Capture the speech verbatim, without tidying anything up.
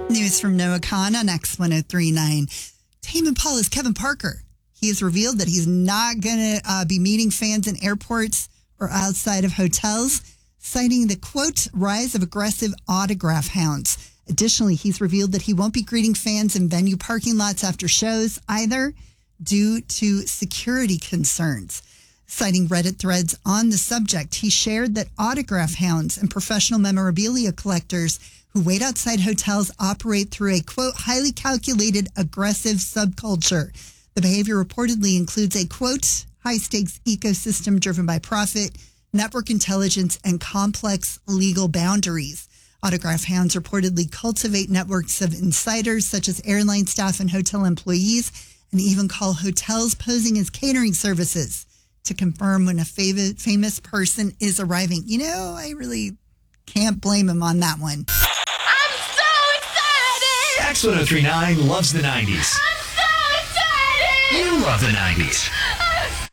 News from Noah Khan on X ten thirty-nine. Tame Impala's Kevin Parker. He has revealed that he's not going to uh, be meeting fans in airports or outside of hotels, citing the, quote, rise of aggressive autograph hounds. Additionally, he's revealed that he won't be greeting fans in venue parking lots after shows either, due to security concerns. Citing Reddit threads on the subject, he shared that autograph hounds and professional memorabilia collectors who wait outside hotels operate through a, quote, highly calculated, aggressive subculture. The behavior reportedly includes a, quote, high-stakes ecosystem driven by profit, network intelligence, and complex legal boundaries. Autograph hounds reportedly cultivate networks of insiders, such as airline staff and hotel employees, and even call hotels posing as catering services to confirm when a fav- famous person is arriving. You know, I really can't blame him on that one. I'm so excited! X ten thirty-nine loves the nineties. I'm so excited! You love the nineties.